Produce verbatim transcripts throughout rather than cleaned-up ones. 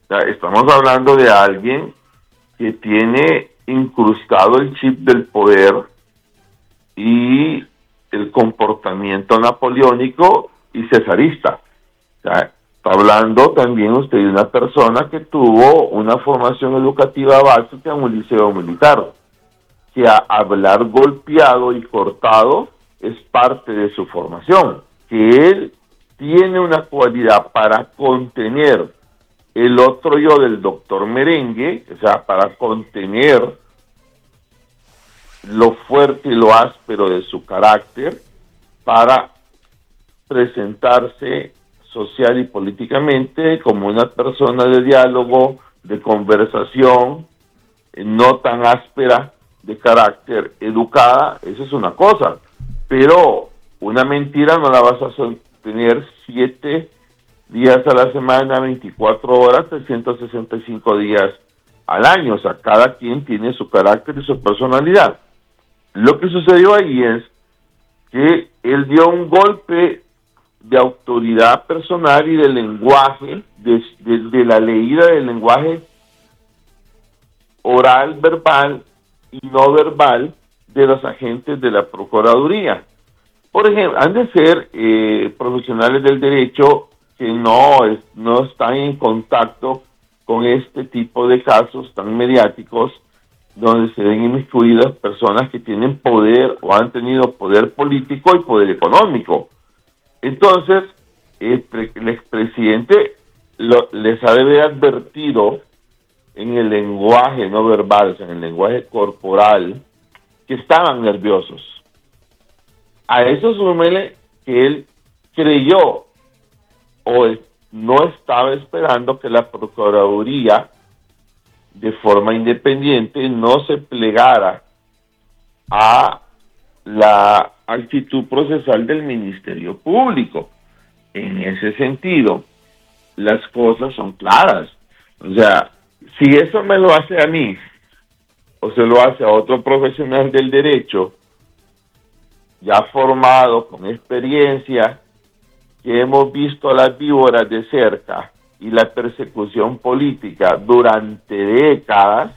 sea, estamos hablando de alguien que tiene incrustado el chip del poder y el comportamiento napoleónico y cesarista. O sea, está hablando también usted de una persona que tuvo una formación educativa básica en un liceo militar, que a hablar golpeado y cortado es parte de su formación, que él tiene una cualidad para contener el otro yo del doctor Merengue, o sea, para contener lo fuerte y lo áspero de su carácter, para presentarse social y políticamente como una persona de diálogo, de conversación, no tan áspera, de carácter, educada. Eso es una cosa, pero una mentira no la vas a sostener siete días a la semana, veinticuatro horas, trescientos sesenta y cinco días al año. O sea, cada quien tiene su carácter y su personalidad. Lo que sucedió ahí es que él dio un golpe de autoridad personal y de lenguaje, de, de, de la leída del lenguaje oral, verbal y no verbal de los agentes de la Procuraduría. Por ejemplo, han de ser eh, profesionales del derecho que no, es, no están en contacto con este tipo de casos tan mediáticos, donde se ven inmiscuidas personas que tienen poder o han tenido poder político y poder económico. Entonces, el, pre, el expresidente lo, les ha de haber advertido en el lenguaje no verbal, o sea, en el lenguaje corporal, que estaban nerviosos. A eso súmele que él creyó o no estaba esperando que la Procuraduría, de forma independiente, no se plegara a la actitud procesal del Ministerio Público. En ese sentido, las cosas son claras. O sea, si eso me lo hace a mí, o se lo hace a otro profesional del derecho, ya formado, con experiencia, que hemos visto a las víboras de cerca y la persecución política durante décadas,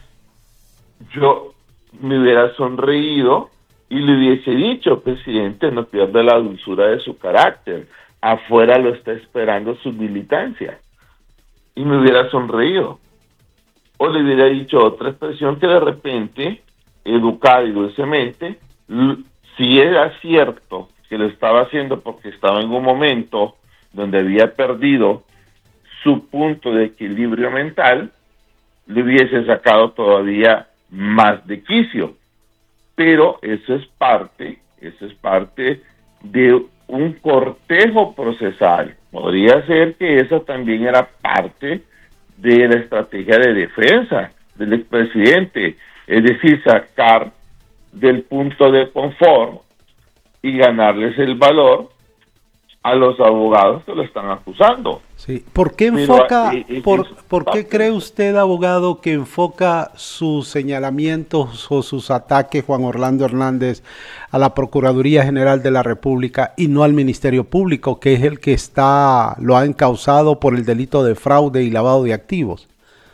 yo me hubiera sonreído y le hubiese dicho: presidente, no pierda la dulzura de su carácter, afuera lo está esperando su militancia. Y me hubiera sonreído. O le hubiera dicho otra expresión que de repente, educada y dulcemente, si era cierto que lo estaba haciendo porque estaba en un momento donde había perdido su punto de equilibrio mental, le hubiese sacado todavía más de quicio. Pero eso es parte, eso es parte de un cortejo procesal. Podría ser que eso también era parte de la estrategia de defensa del expresidente, es decir, sacar del punto de confort y ganarles el valor a los abogados que lo están acusando. Sí. ¿Por qué enfoca, Pero, eh, por, por qué cree usted, abogado, que enfoca sus señalamientos o sus ataques, Juan Orlando Hernández, a la Procuraduría General de la República y no al Ministerio Público, que es el que está lo ha encausado por el delito de fraude y lavado de activos?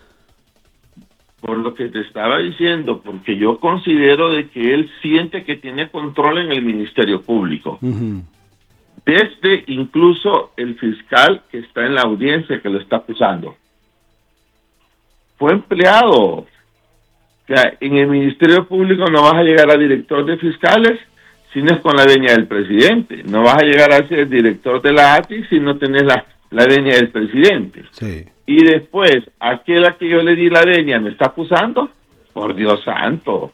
Por lo que te estaba diciendo, porque yo considero de que él siente que tiene control en el Ministerio Público. Uh-huh. Desde incluso el fiscal que está en la audiencia que lo está acusando. Fue empleado. O sea, en el Ministerio Público no vas a llegar a director de fiscales si no es con la venia del presidente. No vas a llegar a ser director de la A T I si no tenés la, la venia del presidente. Sí. Y después, aquel a que yo le di la venia me está acusando. Por Dios santo.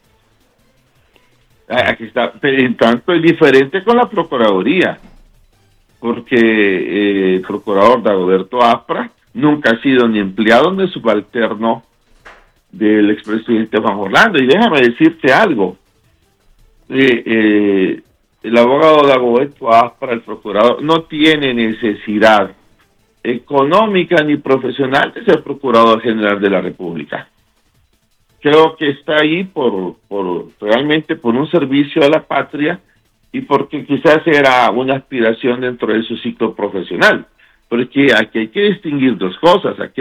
Aquí está. En tanto es diferente con la Procuraduría. Porque eh, el procurador Dagoberto Aspra nunca ha sido ni empleado ni subalterno del expresidente Juan Orlando. Y déjame decirte algo. Eh, eh, el abogado Dagoberto Aspra, el procurador, no tiene necesidad económica ni profesional de ser procurador general de la República. Creo que está ahí por, por realmente por un servicio a la patria y porque quizás era una aspiración dentro de su ciclo profesional. Porque aquí hay que distinguir dos cosas. Aquí